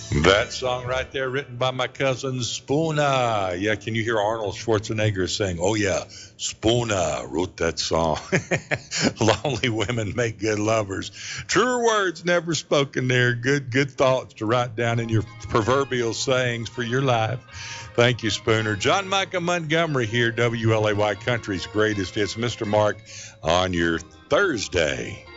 That song right there, written by my cousin Spoona. Yeah, can you hear Arnold Schwarzenegger saying, "Oh yeah, Spoona wrote that song." Lonely women make good lovers. Truer words never spoken there. Good thoughts to write down in your proverbial sayings for your life. Thank you, Spooner. John Micah Montgomery here, WLAY Country's greatest hits. Mr. Mark on your Thursday.